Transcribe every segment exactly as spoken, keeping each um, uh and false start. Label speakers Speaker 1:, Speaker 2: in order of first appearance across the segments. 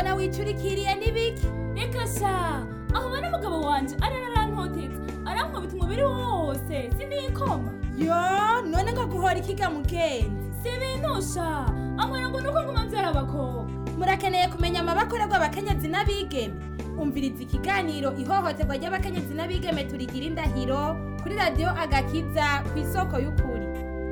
Speaker 1: mbona wicurikiriye n'ibiki?
Speaker 2: Reka sha, aho bana mugabo wanje arararantoteza, arankubita umubiri wose, sinikoma.
Speaker 1: Yo, none ngaguhora ikiga mugenzi?
Speaker 2: Sibintusha, ahora ngo nuko nguma mvyara abakobwa.
Speaker 1: Murakeneye kumenya amabakorerwa abakenyezi n'abigeme? Umviriza ikiganiro ihohoterwa ry'abakenyezi n'abigeme turigira indahiro kuri radio Agakiza ku isoko y'ukuri.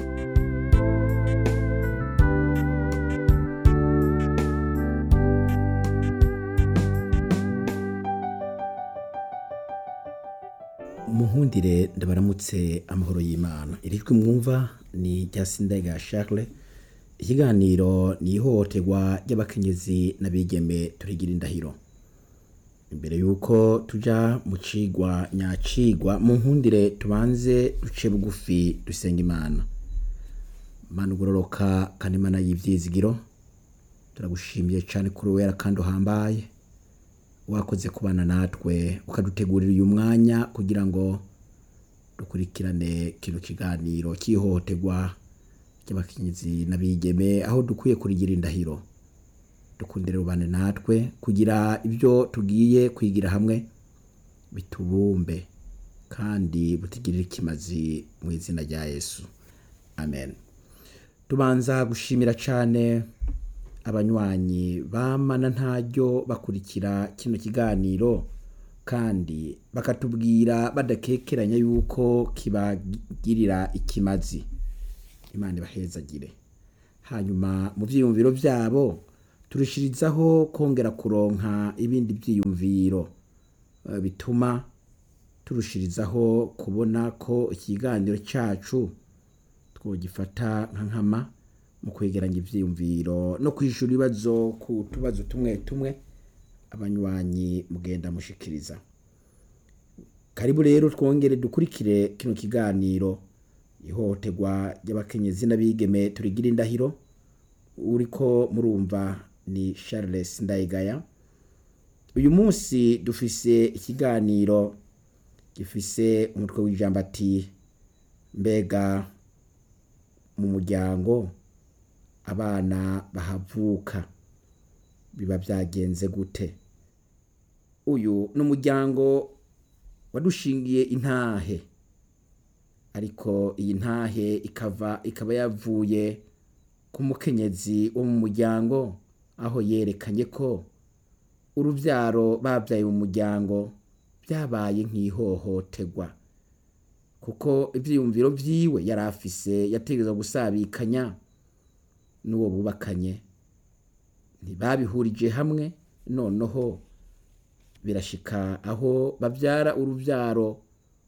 Speaker 3: Muhundire ndabaramutse amahoro y'Imana. Irijwe mwumva ni Ryasindega Charles. Ikiganiro ni ihohoterwa ry'abakenyezi n'abigeme turigira indahiro. Imbere yuko tuja mu cigwa nyacigwa, muhundire tubanze duce bugufi dusenga Imana. Mana ugororoka kandi Mana y'ivyizigiro, turagushimiye cyane kuri wera kandi uhambaye. Wakoze kubana natwe ukadutegurira uyu mwanya kugira ngo dukurikirane kino kiganiro cy'ihohoterwa ry'abakenyezi n'abigeme, aho dukwiye kurigira indahiro. Dukundire rubane natwe kugira ibyo tugiye kwigira hamwe bitubumbe kandi butigirire ikimazi mu izina rya Yesu, amen. Tubanza gushimira cyane abanywanyi bamana ntaryo bakurikira kino kiganiro kandi bakatubwira badakekeranya yuko kibagirira ikimazi. Imana ibahezagire. Hanyuma mu vyiyumviro vyabo turishirizaho kongera kuronka ibindi vyiyumviro uh, bituma turushirizaho kubona ko ikiganiro cacu twogifata nka nkama mu kwegeranya ivyiyumviro no kwishura ibibazo ku tubazo tumwe tumwe abanywanyi mugenda mushikiriza. Karibu rero twongere dukurikire kino kiganiro ihohoterwa ry'abakenyezi n'abigeme turigira indahiro. Uriko murumva ni Charles Ndayigaya. Uyu munsi dufise ikiganiro gifise umutwe w'ijambo ati mbega mu muryango abana bahavuka biba byagenze gute? Uyu n'umuryango wadushingiye intahe, ariko iyi ntahe ikava ikaba yavuye ku mukenyezi wo mu muryango, aho yerekanye ko uruvyaro babyaye mu muryango byabaye nk'ihohoterwa, kuko ivyiyumviro vyiwe yari afise yategerezwa gusabikanya n'uwo bubakanye. Ntibabihurije hamwe, noneho birashika aho bavyara uruvyaro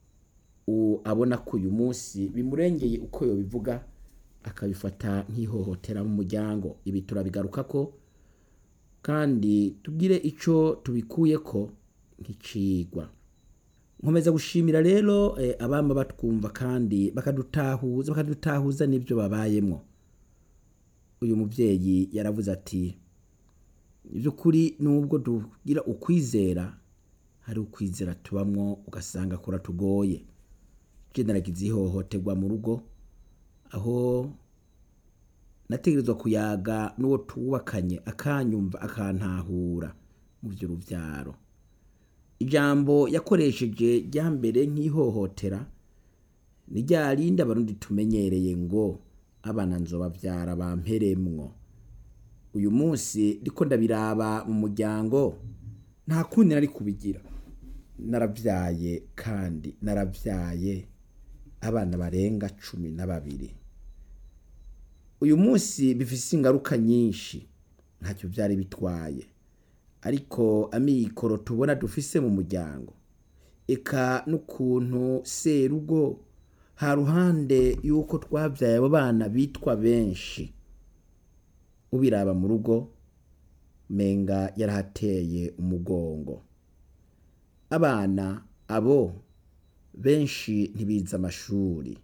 Speaker 3: abona ko uyu munsi bimurengeye uko yobivuga akabifata nk'ihohotera mu muryango. Ibi turabigaruka ko kandi tugire ico tubikuye ko nk'icigwa. Nkomeza gushimira rero eh, abama batwumva kandi bakadutahuza bakadutahuza n'ibyo babayemwo. Uyu muvyeyi yaravuze ati ivy'ukuri nubwo tugira ukwizera, hari ukwizera tubamwo ugasanga kora tugoye. Je naragize ihohoterwa mu rugo, aho nategerezwa kuyaga n'uwo tubakanye akanyumva akantahura mu vy'uruvyaro. Ijambo yakoresheje ryambere nk'ihohotera ni ryarinda abarundi tumenyereye ngo abana nzobavyara bamperemwo. Uyu munsi ndiko ndabiraba mu muryango nta kundi nari kubigira. Naravyaye kandi naravyaye abana barenga cumi na babiri. Uyu munsi bifise ingaruka nyinshi, ntacyo vyari bitwaye, ariko amikoro tubona dufise mu muryango eka n'ukuntu serugo ha ruhande yuko twavyaye abo bana bitwa benshi, ubiraba mu rugo menga yarahateye umugongo. Abana abo benshi ntibiza amashuri,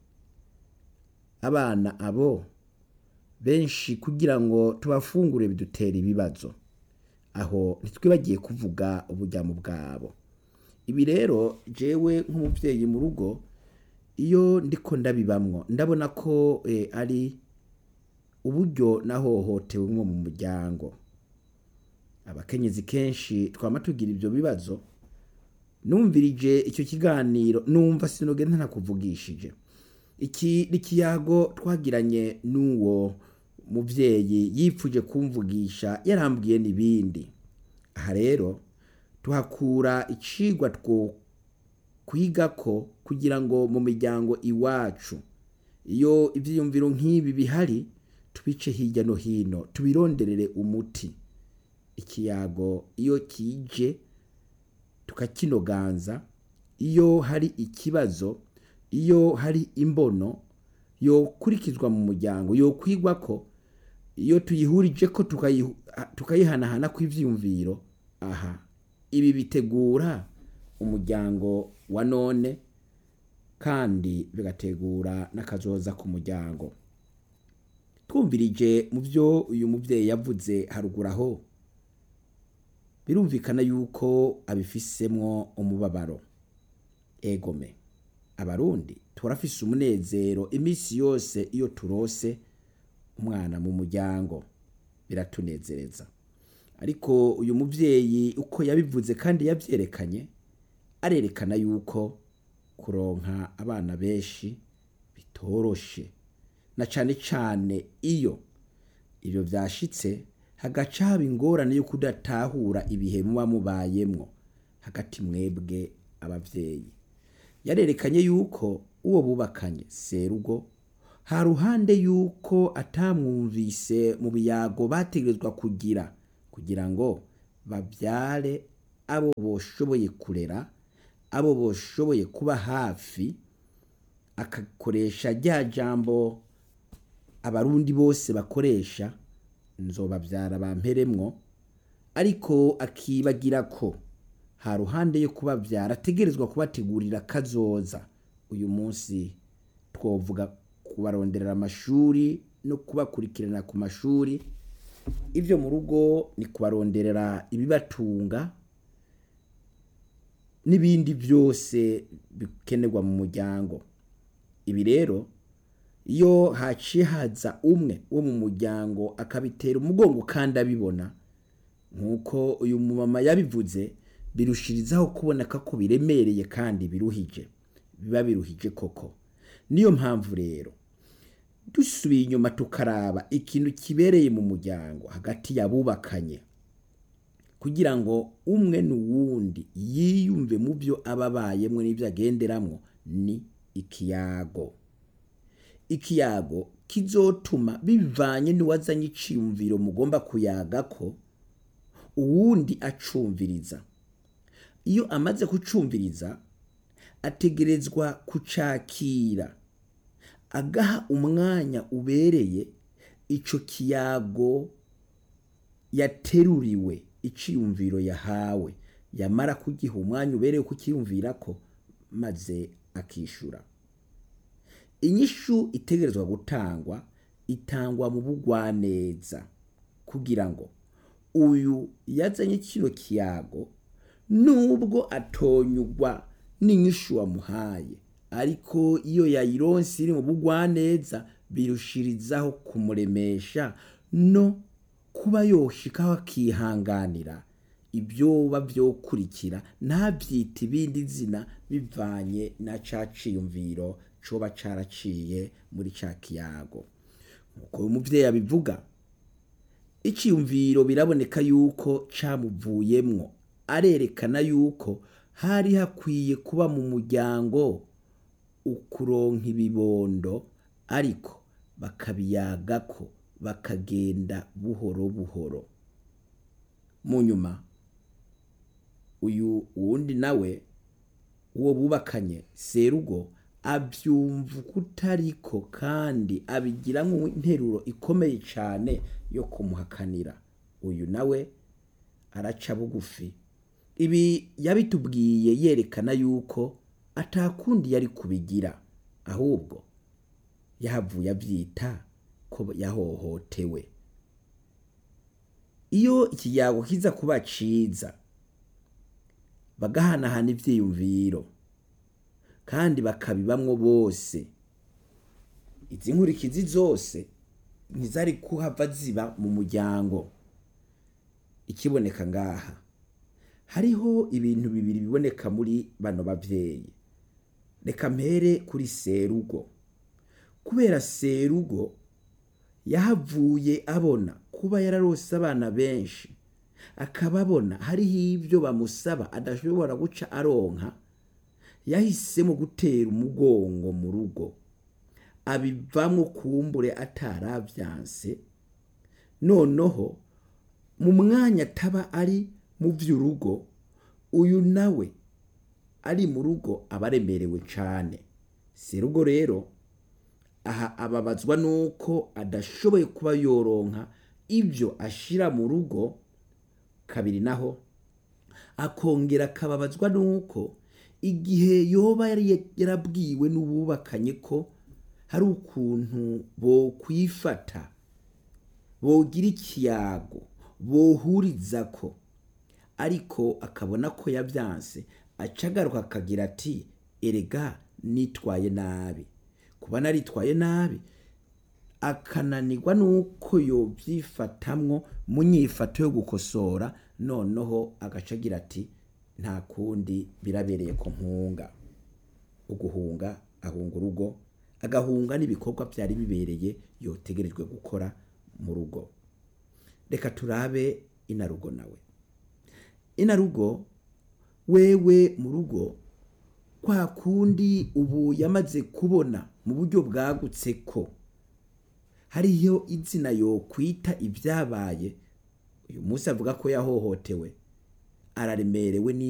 Speaker 3: abana abo benshi kugira ngo tubafungure bidutera ibibazo, aho ntitwibagiye kuvuga uburyamo bwabo. Ibi rero jewe nk'umuvyeyi mu rugo iyo ndiko ndabibamwo ndabona ko eh, ari uburyo nahohotewe mwo mu muryango. abakenyezi kenshi twama tugira ibyo bibazo. Numvirije icyo kiganiro numva sinogenda ntakuvugishije. Iki ni kiyago twagiranye n'uwo muvyeyi yipfuje kumvugisha yarambwiye n'ibindi. Aha rero tuhakura icigwa two kwiga ko kugira ngo mu miryango iwacu iyo ivyiyumviro nk'ibi bihari tubice hirya no hino tubironderere umuti. Ikiyago iyo kije tukakinoganza, iyo hari ikibazo, iyo hari imbono yo kurikizwa mu muryango, yo kwigwa ko, iyo tuyihurije ko tukayihanahana kw'ivyiyumviro, aha ibi bitegura umuryango wa none kandi bigategura n'akazoza ku muryango. Twumvirije mu byo uyu muvyeyi yavuze haruguraho, birumvikana yuko abifisemwo umubabaro. Egome, abarundi turafise umunezero imisi yose iyo turose umwana mu muryango, biratunezereza. Ariko uyu muvyeyi uko yabivuze kandi yavyerekanye, arerekana yuko kuronka abana benshi bitoroshe, na cane cane iyo ivyo vyashitse hagaca haba ingorane yo kudatahura ibihe muba mubayemwo hagati mwebwe abavyeyi. Yarerekanye yuko uwo bubakanye serugo ha ruhande yuko atamwumvise mu biyago bategerezwa kugira kugira ngo bavyare abo boshoboye kurera, abo boshoboye kuba hafi, akakoresha rya jambo abarundi bose bakoresha, nzobavyara bamperemwo, ariko akibagira ko ha ruhande yo kubavyara ategerezwa kubategurira kazoza. Uyu munsi twovuga kubaronderera amashuri no kubakurikirana ku mashuri. Ivyo mu rugo ni kubaronderera ibibatunga n'ibindi byose bikenerwa mu muryango. Ibi rero iyo haciye haza umwe wo mu muryango akabitera umugongo kandi abibona, nkuko uyu mumama yabivuze, birushirizaho kuboneka ko biremereye kandi biruhije, biba biruhije koko. Niyo mpamvu rero dusubiye inyuma tukaraba ikintu kibereye mu muryango hagati yabubakanye, kugira ngo umwe n'uwundi yiyumve mu byo ababayemwe n'ibyo agenderamwo, ni ikiyago. Ikiyago kizotuma bivanye n'uwazanye iciyumviro mugomba kuyaga ko uwundi acumviriza. Iyo amaze kucumviriza ategerezwa kucakira, agaha umwanya ubereye ico kiyago yateruriwe, iciyumviro yahawe, yamara kugiha umwanya ubereye kukiyumvira ko maze akishura. Inyishu itegerezwa gutangwa, itangwa mu bugwaneza, kugira ngo uyu yazanye kino kiyago nubwo atonyugwa n'inyishu wamuhaye, ariko iyo yayironse iri mu bugwaneza birushirizaho kumuremesha no kuba yoshikaho akihanganira ibyo bavyokurikira, ntavyita ibindi zina bivanye na ca ciyumviro coba caraciye muri ca kiyago. Nkuko uyu muvyeyi abivuga, iciyumviro biraboneka yuko camuvuyemwo, arerekana yuko hari hakwiye kuba mu muryango ukuronka ibibondo, ariko bakabiyagako, bakagenda buhoro buhoro. Mu nyuma uyu wundi nawe uwo bubakanye serugo abyumva kutariko, kandi abigira nk'interuro ikomeye cyane yo kumuhakanira. Uyu nawe araca bugufi. Ibi yabitubwiye yerekana yuko atakundi yari kubigira, ahubwo yahavuye avyita ko yahohotewe. Iyo ikiyago kiza kuba ciza, bagahanahana ivyiyumviro kandi bakabibamwo bose, izi nkurikizi zose ntizari kuhava ziba mu muryango. ikiboneka ngaha hariho ibintu bibiri biboneka muri bano bavyeyi. Reka mpere kuri serugo. Kubera serugo yahavuye abona kuba yararose abana benshi, akaba abona hariho ibyo bamusaba adashobora guca aronka, yahisemo gutera umugongo mu rugo, abivamo kumbure ataravyanse. Noneho mu mwanya ataba ari mu vy'urugo, uyu nawe ari mu rugo abaremerewe cane. Serugo rero aha ababazwa nuko adashoboye kuba yoronka ibyo ashira mu rugo. Kabiri naho akongera akababazwa nuko igihe yoba yari yarabwiwe n'ububakanye ko hari ukuntu bo kwifata, bogira ikiyago, bohurizako, ariko akabona ko yavyanse, acagaruka akagira ati erega nitwaye nabi. Kuba naritwaye nabi akananirwa nuko yovyifatamwo mu nyifato yo gukosora, noneho agacagira ati nta kundi birabereye ko mpunga. Uguhunga ahunga urugo, agahunga n'ibikorwa byari bibereye yotegerejwe gukora mu rugo. Reka turabe inarugo nawe. Inarugo wewe mu rugo kwa kundi ubu yamaze kubona mu buryo bwagutse ko hariyo izina yo kwita ibyabaye. Uyu munsi avuga ko yahohotewe, araremerewe ni